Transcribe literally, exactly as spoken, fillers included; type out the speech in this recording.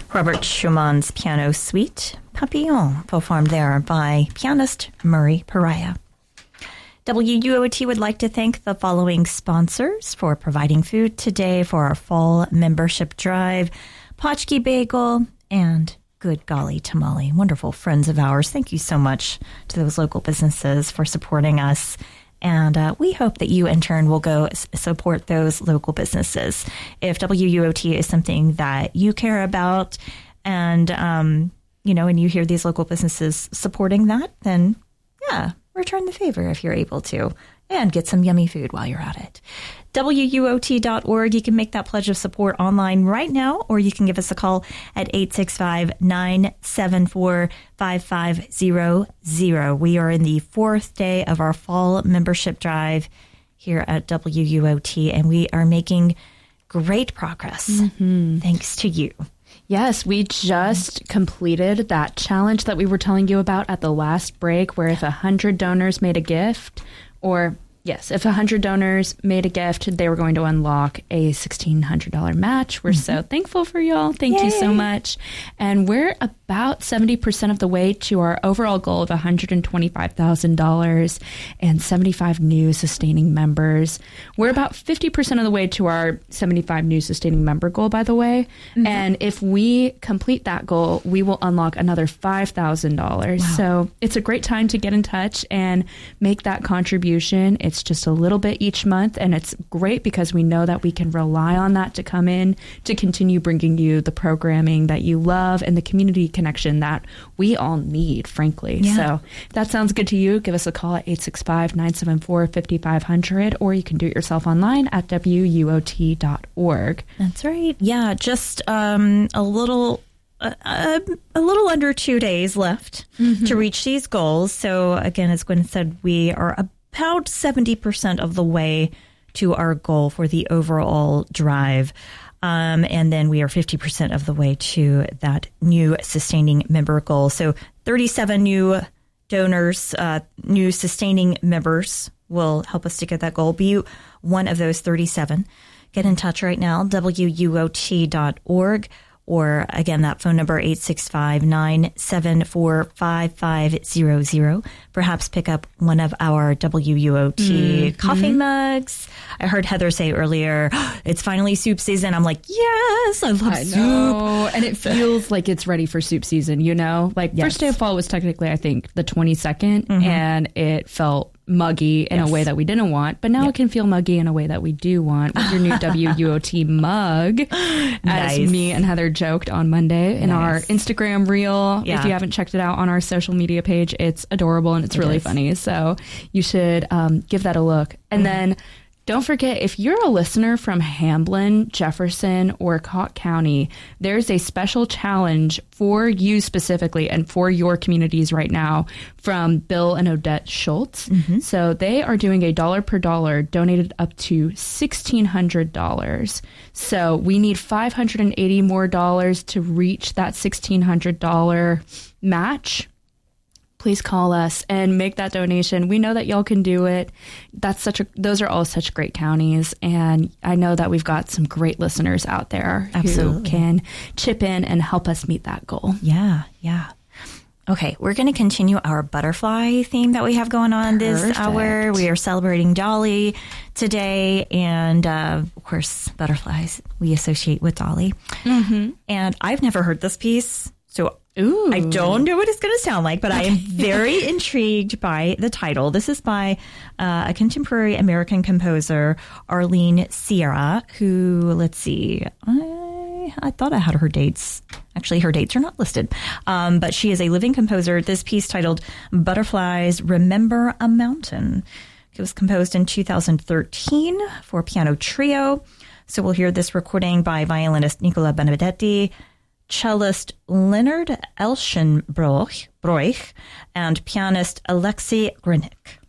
Robert Schumann's Piano Suite, Papillon, performed there by pianist Murray Pariah. W U O T would like to thank the following sponsors for providing food today for our fall membership drive: Potchki Bagel and Good Golly Tamale. Wonderful friends of ours. Thank you so much to those local businesses for supporting us. And uh, we hope that you, in turn, will go s- support those local businesses. If W U O T is something that you care about and, um, you know, and you hear these local businesses supporting that, then, yeah, return the favor if you're able to and get some yummy food while you're at it. W U O T dot org. You can make that pledge of support online right now, or you can give us a call at eight six five, nine seven four, five five zero zero. We are in the fourth day of our fall membership drive here at W U O T, and we are making great progress mm-hmm. thanks to you. Yes, we just completed that challenge that we were telling you about at the last break, where if one hundred donors made a gift, or yes, if one hundred donors made a gift, they were going to unlock a sixteen hundred dollars match. We're mm-hmm. so thankful for y'all. Thank Yay. you so much. And we're about seventy percent of the way to our overall goal of one hundred twenty-five thousand dollars and seventy-five new sustaining members. We're about fifty percent of the way to our seventy-five new sustaining member goal, by the way. Mm-hmm. And if we complete that goal, we will unlock another five thousand dollars. Wow. So it's a great time to get in touch and make that contribution. It's just a little bit each month, and it's great because we know that we can rely on that to come in to continue bringing you the programming that you love and the community connection that we all need, frankly. Yeah. So if that sounds good to you, give us a call at eight six five, nine seven four, five five zero zero, or you can do it yourself online at W U O T dot org. That's right. Yeah, just um, a little... Uh, a, a little under two days left mm-hmm. to reach these goals. So again, as Gwen said, we are about seventy percent of the way to our goal for the overall drive. Um, and then we are fifty percent of the way to that new sustaining member goal. So thirty-seven new donors, uh, new sustaining members will help us to get that goal. Be one of those thirty-seven. Get in touch right now, W U O T dot org. Or again, that phone number, eight six five, nine seven four, five five zero zero. Perhaps pick up one of our W U O T mm-hmm. coffee mugs. I heard Heather say earlier, oh, it's finally soup season. I'm like, yes, I love I soup. Know. And it feels like it's ready for soup season, you know? Like, yes. First day of fall was technically, I think, the twenty-second, mm-hmm. and it felt muggy in yes. a way that we didn't want, but now yep. it can feel muggy in a way that we do want with your new W U O T mug. Nice. As me and Heather joked on Monday in nice. our Instagram reel. Yeah. If you haven't checked it out on our social media page, it's adorable and it's it really is. funny. So you should um, give that a look. And mm-hmm. then don't forget, if you're a listener from Hamblin, Jefferson, or Cott County, there's a special challenge for you specifically and for your communities right now from Bill and Odette Schultz. Mm-hmm. So they are doing a dollar per dollar donated up to sixteen hundred dollars. So we need five hundred eighty more dollars to reach that sixteen hundred dollars match. Please call us and make that donation. We know that y'all can do it. That's such a, those are all such great counties. And I know that we've got some great listeners out there Absolutely. who can chip in and help us meet that goal. Yeah, yeah. Okay, we're going to continue our butterfly theme that we have going on Perfect. this hour. We are celebrating Dolly today. And uh, of course, butterflies we associate with Dolly. Mm-hmm. And I've never heard this piece. So Ooh. I don't know what it's going to sound like, but I am very intrigued by the title. This is by uh, a contemporary American composer, Arlene Sierra, who, let's see, I, I thought I had her dates. Actually, her dates are not listed, um, but she is a living composer. This piece titled Butterflies Remember a Mountain. It was composed in two thousand thirteen for piano trio. So we'll hear this recording by violinist Nicola Benedetti, cellist Leonard Elschenbroich, and pianist Alexei Grinek.